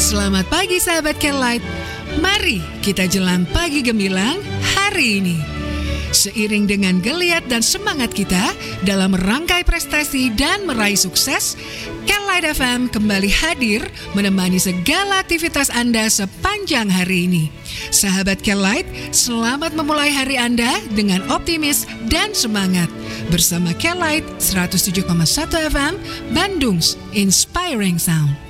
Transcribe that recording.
Selamat pagi sahabat Kelight. Mari kita jelang pagi gemilang hari ini. Seiring dengan geliat dan semangat kita dalam merangkai prestasi dan meraih sukses, Kelight FM kembali hadir menemani segala aktivitas Anda sepanjang hari ini. Sahabat Kelight, selamat memulai hari Anda dengan optimis dan semangat. Bersama Kelight 107,1 FM, Bandung's Inspiring Sound.